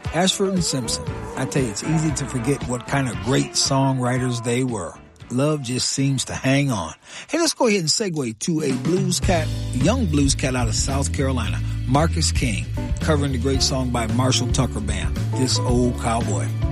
Ashford and Simpson. I tell you, it's easy to forget what kind of great songwriters they were. Love just seems to hang on. Hey, let's go ahead and segue to a young blues cat out of South Carolina, Marcus King, covering the great song by Marshall Tucker Band, This Old Cowboy.